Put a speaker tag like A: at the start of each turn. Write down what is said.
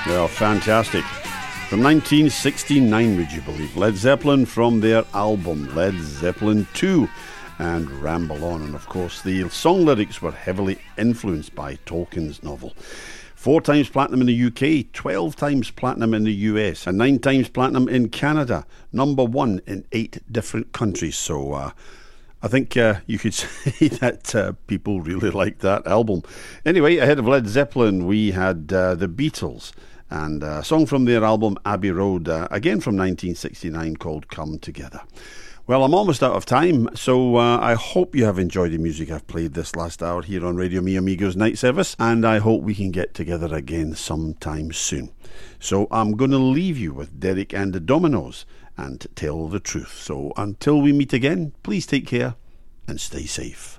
A: Well, fantastic. From 1969, would you believe? Led Zeppelin from their album Led Zeppelin 2 and Ramble On. And of course, the song lyrics were heavily influenced by Tolkien's novel. 4 times platinum in the UK, 12 times platinum in the US, and 9 times platinum in Canada. Number 1 in 8 different countries. So I think you could say that people really like that album. Anyway, ahead of Led Zeppelin, we had the Beatles. And a song from their album Abbey Road, again from 1969, called Come Together. Well, I'm almost out of time, so I hope you have enjoyed the music I've played this last hour here on Radio Mi Amigos Night Service, and I hope we can get together again sometime soon. So I'm going to leave you with Derek and the Dominos and Tell the Truth. So until we meet again, please take care and stay safe.